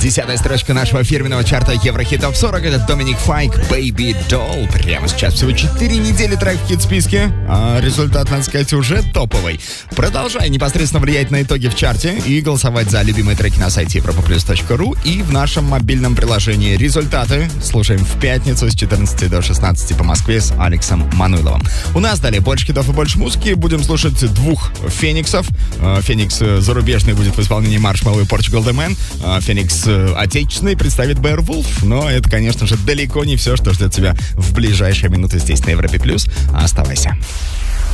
10-я строчка нашего фирменного чарта Еврохит Топ 40. Это Доминик Файк, Baby Doll. Прямо сейчас всего 4 недели трек в хит-списке, а результат, надо сказать, уже топовый. Продолжай непосредственно влиять на итоги в чарте и голосовать за любимые треки на сайте europaplus.ru и в нашем мобильном приложении. Результаты слушаем в пятницу с 14 до 16 по Москве с Алексом Мануиловым. У нас далее больше хитов и больше музыки. Будем слушать двух фениксов. Феникс зарубежный будет в исполнении Marshmello и Portugal The Man. Феникс отечественный представит Beowulf. Но это, конечно же, далеко не все, что ждет тебя в ближайшие минуты здесь на Европе+. Оставайся.